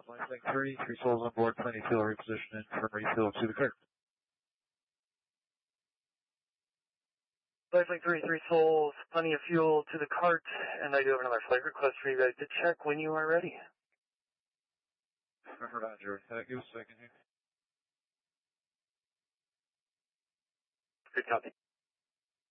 Lifelink 3 souls on board, plenty fuel reposition and firm refuel to the clear. Lifelink 3 souls, plenty of fuel to the cart, and I do have another flight request for you guys to check when you are ready. Roger. Give us a second here. Good copy.